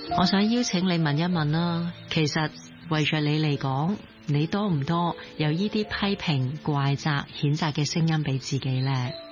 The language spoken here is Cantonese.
我想邀請你問一問啦，其實為着你嚟講，你多唔多有呢啲批評、怪責、譴責嘅聲音俾自己呢？